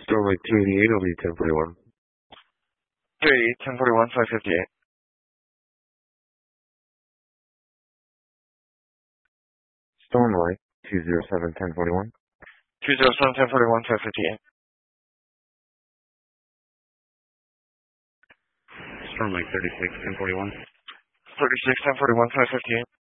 Stormlight 288 will be 1041. 1041, 558. Stormlight 207, 1041. 207, 1041, 558. Stormlight 36, 1041. 36, 1041, 558.